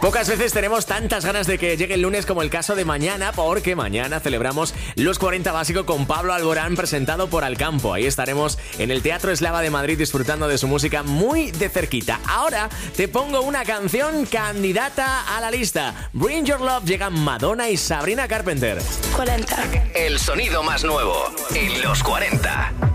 Pocas veces tenemos tantas ganas de que llegue el lunes como el caso de mañana, porque mañana celebramos los 40 Básico con Pablo Alborán, presentado por Alcampo. Ahí estaremos en el Teatro Eslava de Madrid disfrutando de su música muy de cerquita. Ahora te pongo una canción candidata a la lista. Bring Your Love, llegan Madonna y Sabrina Carpenter. 40. El sonido más nuevo en los 40.